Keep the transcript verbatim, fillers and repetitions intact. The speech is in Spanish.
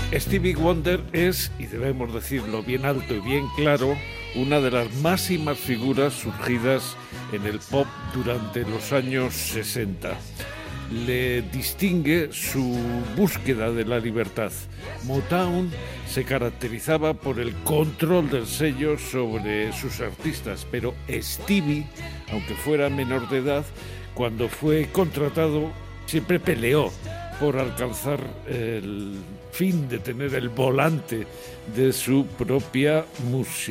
Stevie Wonder es, y debemos decirlo bien alto y bien claro, una de las máximas figuras surgidas en el pop durante los años sesenta. Le distingue su búsqueda de la libertad. Motown se caracterizaba por el control del sello sobre sus artistas, pero Stevie, aunque fuera menor de edad, cuando fue contratado, siempre peleó por alcanzar el fin de tener el volante de su propia música.